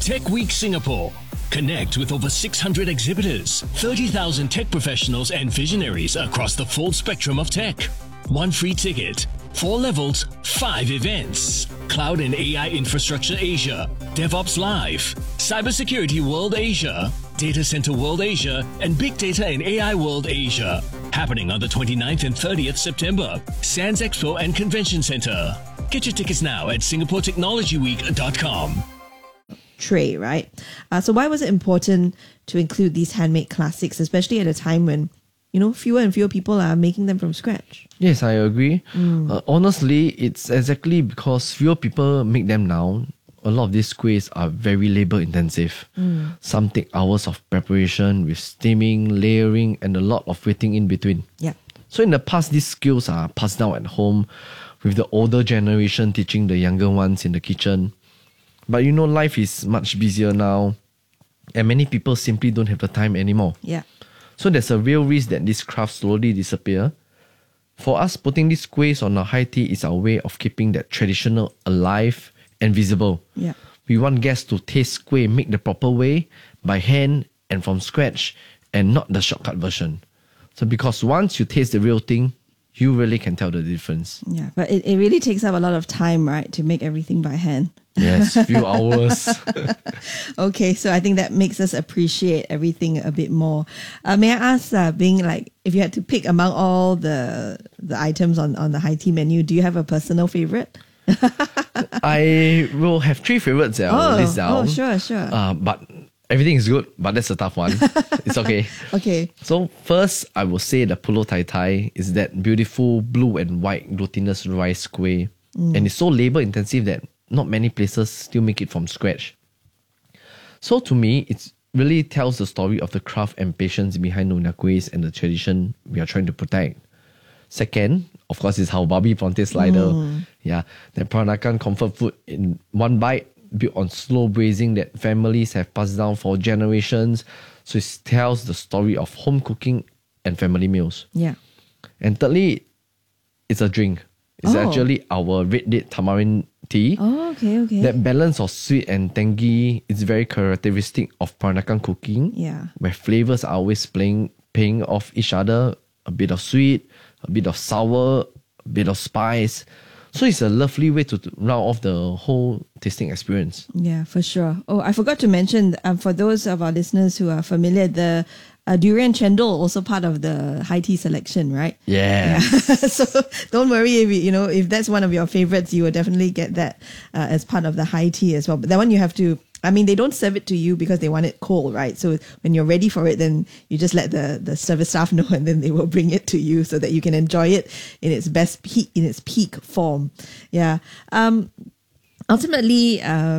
Tech Week Singapore. Connect with over 600 exhibitors, 30,000 tech professionals and visionaries across the full spectrum of tech. 1 free ticket, 4 levels, 5 events. Cloud and AI Infrastructure Asia, DevOps Live, Cybersecurity World Asia, Data Center World Asia, and Big Data and AI World Asia. Happening on the 29th and 30th September, Sands Expo and Convention Center. Get your tickets now at singaporetechnologyweek.com. Tray, right? So why was it important to include these handmade classics, especially at a time when, fewer and fewer people are making them from scratch? Yes, I agree. Honestly, it's exactly because fewer people make them now. A lot of these kuehs are very labor intensive. Some take hours of preparation with steaming, layering, and a lot of waiting in between. Yeah. So in the past, these skills are passed down at home with the older generation teaching the younger ones in the kitchen. But life is much busier now and many people simply don't have the time anymore. Yeah. So there's a real risk that this craft slowly disappear. For us, putting these kuehs on our high tea is our way of keeping that traditional alive and visible. Yeah. We want guests to taste kueh made the proper way, by hand and from scratch, and not the shortcut version. So because once you taste the real thing, you really can tell the difference. Yeah, but it really takes up a lot of time, right, to make everything by hand. Yes, few hours. Okay, so I think that makes us appreciate everything a bit more. May I ask, being like, if you had to pick among all the items on the high tea menu, do you have a personal favorite? I will have 3 favorites that I'll list down. Oh, sure. But everything is good, but that's a tough one. It's okay. Okay. So first, I will say the Pulau Tai Tai is that beautiful blue and white glutinous rice kueh. And it's so labor intensive that not many places still make it from scratch. So to me, it really tells the story of the craft and patience behind Nyonya Kuehs and the tradition we are trying to protect. Second, of course, is how Babi Ponte Slider. Yeah, the Peranakan comfort food in one bite, built on slow braising that families have passed down for generations. So it tells the story of home cooking and family meals. Yeah. And thirdly, it's a drink. It's actually our red date tamarind tea. Oh, okay. That balance of sweet and tangy is very characteristic of Peranakan cooking. Yeah. Where flavors are always paying off each other. A bit of sweet, a bit of sour, a bit of spice. So it's a lovely way to round off the whole tasting experience. Yeah, for sure. Oh, I forgot to mention, for those of our listeners who are familiar, the durian chendol also part of the high tea selection, right? Yeah. So don't worry if that's one of your favorites, you will definitely get that as part of the high tea as well. But that one you have to, they don't serve it to you because they want it cold, right? So when you're ready for it, then you just let the service staff know and then they will bring it to you so that you can enjoy it in its best peak, in its peak form. Yeah. Ultimately,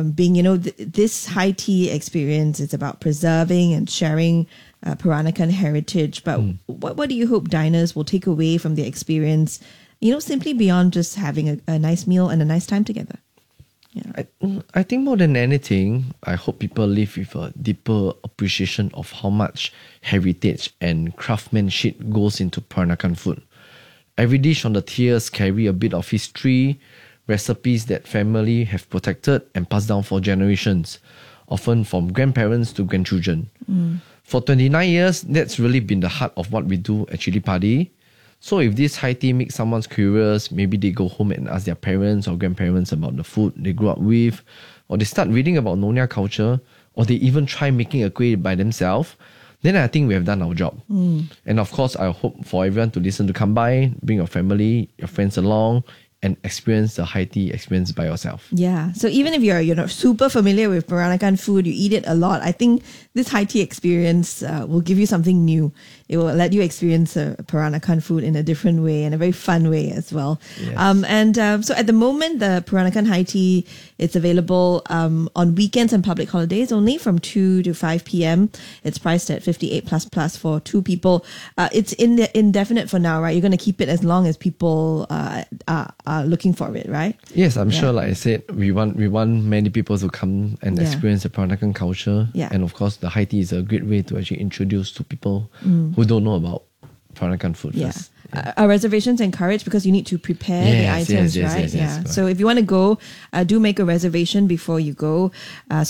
this high tea experience is about preserving and sharing Peranakan heritage. But what do you hope diners will take away from the experience, simply beyond just having a nice meal and a nice time together? Yeah. I think more than anything, I hope people live with a deeper appreciation of how much heritage and craftsmanship goes into Peranakan food. Every dish on the tiers carry a bit of history, recipes that family have protected and passed down for generations, often from grandparents to grandchildren. For 29 years, that's really been the heart of what we do at Chilli Padi. So if this high tea makes someone curious, maybe they go home and ask their parents or grandparents about the food they grew up with, or they start reading about Nyonya culture, or they even try making a kueh by themselves, then I think we have done our job. And of course, I hope for everyone to listen to come by, bring your family, your friends along, and experience the high tea experience by yourself. Yeah. So even if you're not super familiar with Peranakan food, you eat it a lot, I think this high tea experience will give you something new. It will let you experience Peranakan food in a different way and a very fun way as well. Yes. So at the moment, the Peranakan high tea, it's available on weekends and public holidays only from 2 to 5 p.m. It's priced at 58 plus for 2 people. It's indefinite for now, right? You're going to keep it as long as people are looking for it, right? Yes, I'm sure, like I said, we want many people to come and experience the Peranakan culture. Yeah. And of course, the high tea is a great way to actually introduce to people who don't know about Peranakan food first. Are reservations encouraged because you need to prepare the items, right? Yes, So if you want to go, do make a reservation before you go.